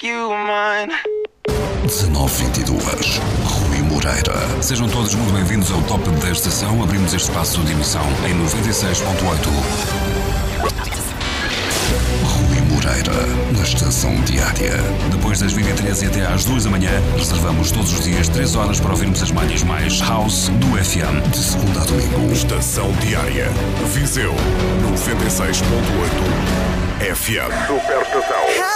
make you mine. 19:22. Rui Moreira. Sejam todos muito bem-vindos ao Top da Estação. Abrimos este espaço de emissão em 96.8. Rui Moreira, na Estação Diária. Depois das 23 e até às 2 da manhã, reservamos todos os dias 3 horas para ouvirmos as manhãs mais house do FM. De segunda a domingo. Estação Diária. Viseu 96.8 FM. Superestação.